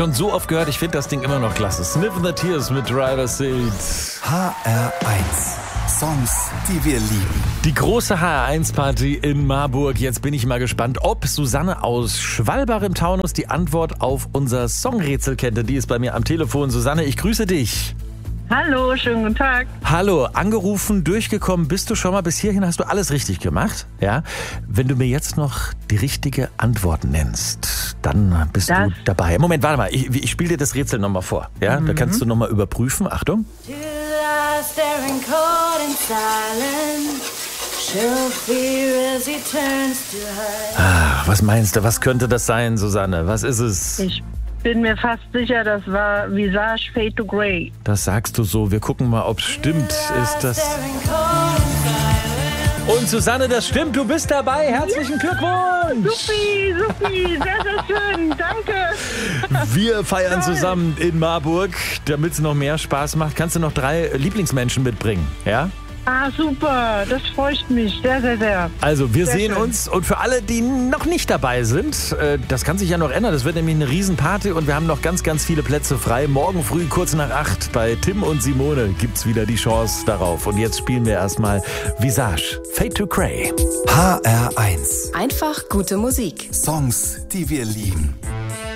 schon so oft gehört, ich finde das Ding immer noch klasse. Sniff the Tears mit Driver's Seat. HR1. Songs, die wir lieben. Die große HR1-Party in Marburg. Jetzt bin ich mal gespannt, ob Susanne aus Schwalbach im Taunus die Antwort auf unser Songrätsel kennt. Die ist bei mir am Telefon. Susanne, ich grüße dich. Hallo, schönen guten Tag. Hallo, angerufen, durchgekommen, bist du schon mal? Bis hierhin hast du alles richtig gemacht, ja? Wenn du mir jetzt noch die richtige Antwort nennst, dann bist du dabei. Moment, warte mal, ich spiele dir das Rätsel nochmal vor, ja? Da kannst du nochmal überprüfen, Achtung. Was meinst du, was könnte das sein, Susanne? Was ist es? Ich bin mir fast sicher, das war Visage Fade to Grey. Das sagst du so. Wir gucken mal, ob es stimmt. Ist das... Und Susanne, das stimmt. Du bist dabei. Herzlichen Glückwunsch. Supi, sehr, sehr schön. Danke. Wir feiern zusammen in Marburg, damit es noch mehr Spaß macht. Kannst du noch 3 Lieblingsmenschen mitbringen, ja? Ah, super. Das freut mich sehr, sehr, sehr. Also, wir Sehr sehen schön. uns. Und für alle, die noch nicht dabei sind, das kann sich ja noch ändern. Das wird nämlich eine Riesenparty und wir haben noch ganz, ganz viele Plätze frei. Morgen früh, kurz nach 8, bei Tim und Simone gibt's wieder die Chance darauf. Und jetzt spielen wir erstmal Visage, Fade to Grey. HR1. Einfach gute Musik. Songs, die wir lieben.